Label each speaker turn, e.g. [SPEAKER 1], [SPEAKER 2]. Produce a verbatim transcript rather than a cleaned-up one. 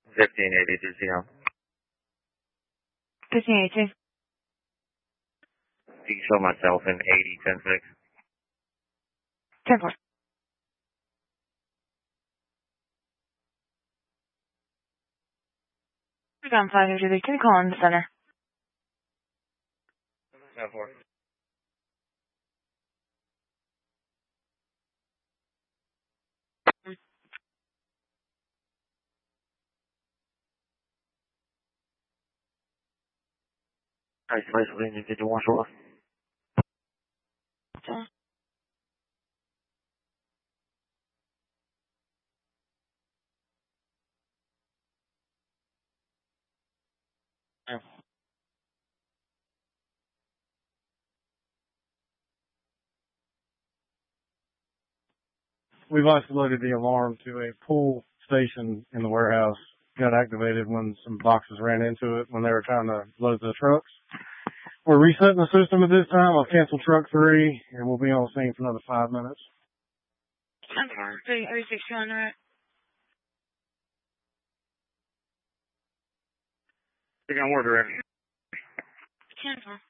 [SPEAKER 1] fifteen eighty-two C M.
[SPEAKER 2] fifteen eighty-two.
[SPEAKER 1] You can show myself in eighty ten six.
[SPEAKER 2] ten four. I'm five hundred. Can you call in the center?
[SPEAKER 1] ten four. Alright, Pennsylvania, did you want to
[SPEAKER 2] Okay.
[SPEAKER 1] Yeah.
[SPEAKER 3] We've isolated the alarm to a pull station in the warehouse. Got activated when some boxes ran into it when they were trying to load the trucks. We're resetting the system at this time. I'll cancel truck three, and we'll be on scene for another five minutes.
[SPEAKER 2] ten four. three thirty-six two hundred.
[SPEAKER 1] Take on order.
[SPEAKER 2] ten four.